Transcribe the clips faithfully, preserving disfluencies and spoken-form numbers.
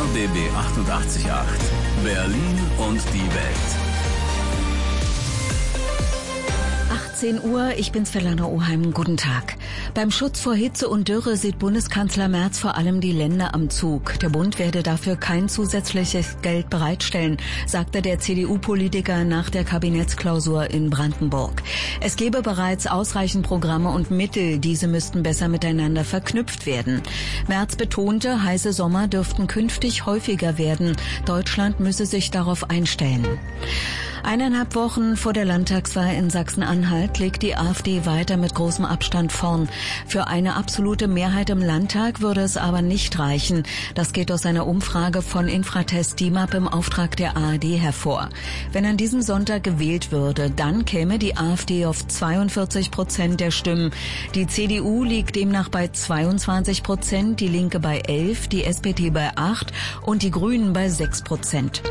B B achtundachtzig Komma acht. Berlin und die Welt. achtzehn Uhr, ich bin Svelana Oheim. Guten Tag. Beim Schutz vor Hitze und Dürre sieht Bundeskanzler Merz vor allem die Länder am Zug. Der Bund werde dafür kein zusätzliches Geld bereitstellen, sagte der C D U-Politiker nach der Kabinettsklausur in Brandenburg. Es gebe bereits ausreichend Programme und Mittel, diese müssten besser miteinander verknüpft werden. Merz betonte, heiße Sommer dürften künftig häufiger werden. Deutschland müsse sich darauf einstellen. Eineinhalb Wochen vor der Landtagswahl in Sachsen-Anhalt liegt die AfD weiter mit großem Abstand vorn. Für eine absolute Mehrheit im Landtag würde es aber nicht reichen. Das geht aus einer Umfrage von Infratest D I M A P im Auftrag der A R D hervor. Wenn an diesem Sonntag gewählt würde, dann käme die AfD auf zweiundvierzig Prozent der Stimmen. Die C D U liegt demnach bei zweiundzwanzig Prozent, die Linke bei elf, die S P D bei acht und die Grünen bei sechs Prozent.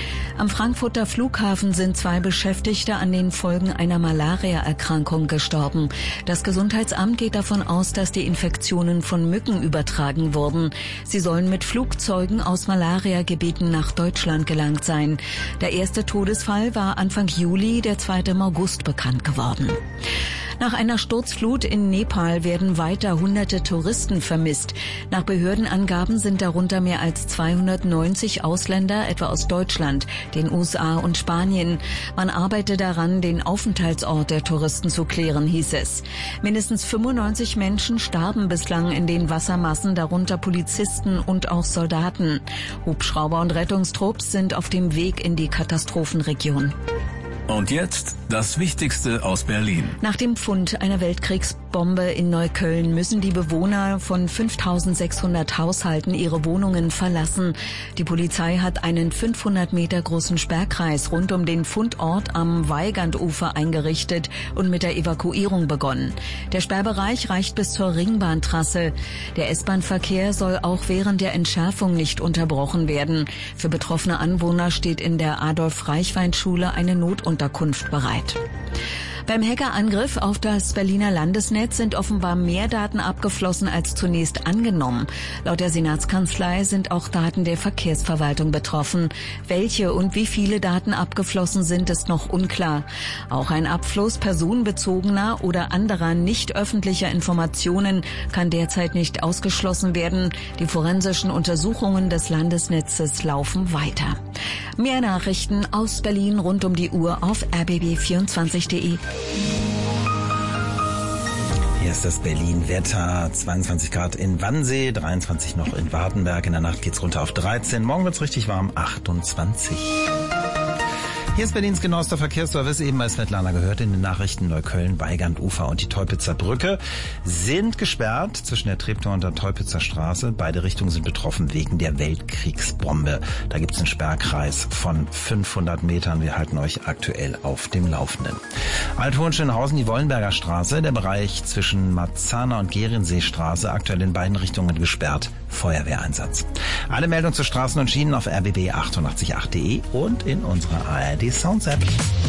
Am Frankfurter Flughafen sind zwei Beschäftigte an den Folgen einer Malaria-Erkrankung gestorben. Das Gesundheitsamt geht davon aus, dass die Infektionen von Mücken übertragen wurden. Sie sollen mit Flugzeugen aus Malariagebieten nach Deutschland gelangt sein. Der erste Todesfall war Anfang Juli, der zweite im August bekannt geworden. Nach einer Sturzflut in Nepal werden weiter hunderte Touristen vermisst. Nach Behördenangaben sind darunter mehr als zweihundertneunzig Ausländer, etwa aus Deutschland, den U S A und Spanien. Man arbeite daran, den Aufenthaltsort der Touristen zu klären, hieß es. Mindestens fünfundneunzig Menschen starben bislang in den Wassermassen, darunter Polizisten und auch Soldaten. Hubschrauber und Rettungstrupps sind auf dem Weg in die Katastrophenregion. Und jetzt das Wichtigste aus Berlin. Nach dem Fund einer Weltkriegsbombe in Neukölln müssen die Bewohner von fünftausendsechshundert Haushalten ihre Wohnungen verlassen. Die Polizei hat einen fünfhundert Meter großen Sperrkreis rund um den Fundort am Weigandufer eingerichtet und mit der Evakuierung begonnen. Der Sperrbereich reicht bis zur Ringbahntrasse. Der S-Bahn-Verkehr soll auch während der Entschärfung nicht unterbrochen werden. Für betroffene Anwohner steht in der Adolf-Reichwein-Schule eine Notunterkunft Unterkunft bereit. Beim Hackerangriff auf das Berliner Landesnetz sind offenbar mehr Daten abgeflossen als zunächst angenommen. Laut der Senatskanzlei sind auch Daten der Verkehrsverwaltung betroffen. Welche und wie viele Daten abgeflossen sind, ist noch unklar. Auch ein Abfluss personenbezogener oder anderer nicht öffentlicher Informationen kann derzeit nicht ausgeschlossen werden. Die forensischen Untersuchungen des Landesnetzes laufen weiter. Mehr Nachrichten aus Berlin rund um die Uhr auf r b b vierundzwanzig punkt d e. Hier ist das Berlin-Wetter, zweiundzwanzig Grad in Wannsee, dreiundzwanzig noch in Wartenberg. In der Nacht geht's runter auf dreizehn. Morgen wird's richtig warm, achtundzwanzig. Hier ist Berlins genauester Verkehrsservice, eben bei Svelana gehört in den Nachrichten. Neukölln, Weigandufer und die Teupitzer Brücke sind gesperrt zwischen der Treptower und der Teupitzer Straße. Beide Richtungen sind betroffen wegen der Weltkriegsbombe. Da gibt es einen Sperrkreis von fünfhundert Metern. Wir halten euch aktuell auf dem Laufenden. Alt-Hohenschönhausen, die Wollenberger Straße, der Bereich zwischen Marzahner und Gerienseestraße, aktuell in beiden Richtungen gesperrt. Feuerwehreinsatz. Alle Meldungen zu Straßen und Schienen auf r b b achtundachtzig Komma acht punkt d e und in unserer A R D Sounds App.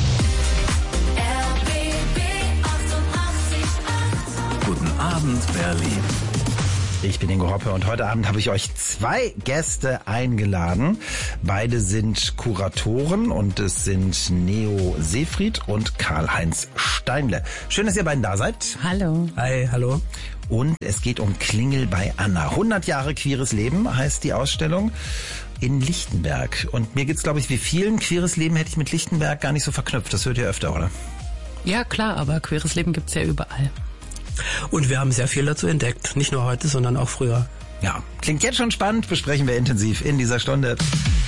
Guten Abend, Berlin. Ich bin Ingo Hoppe und heute Abend habe ich euch zwei Gäste eingeladen. Beide sind Kuratoren und es sind Neo Seefried und Karl-Heinz Steinle. Schön, dass ihr beiden da seid. Hallo. Hi, hallo. Und es geht um Klingel bei Anna. hundert Jahre queeres Leben heißt die Ausstellung in Lichtenberg. Und mir geht's, glaube ich, wie vielen. Queeres Leben hätte ich mit Lichtenberg gar nicht so verknüpft. Das hört ihr öfter, oder? Ja, klar, aber queeres Leben gibt's ja überall. Und wir haben sehr viel dazu entdeckt. Nicht nur heute, sondern auch früher. Ja, klingt jetzt schon spannend. Besprechen wir intensiv in dieser Stunde.